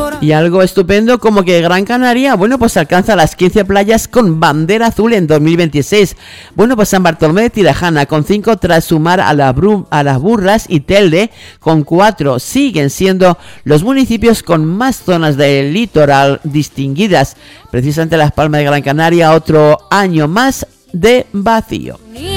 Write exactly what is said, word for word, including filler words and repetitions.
Y algo estupendo como que Gran Canaria, bueno, pues alcanza las quince playas con bandera azul en dos mil veintiséis. Bueno, pues San Bartolomé de Tirajana con cinco tras sumar a, la Bru- a las Burras y Telde con cuatro. Siguen siendo los municipios con más zonas del litoral distinguidas. Precisamente Las Palmas de Gran Canaria, otro año más de vacío.